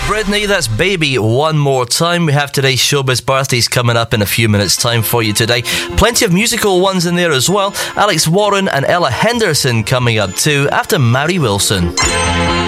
Britney, that's Baby One More Time. We have today's Showbiz Birthdays coming up in a few minutes' time for you today. Plenty of musical ones in there as well. Alex Warren and Ella Henderson coming up too after Mary Wilson.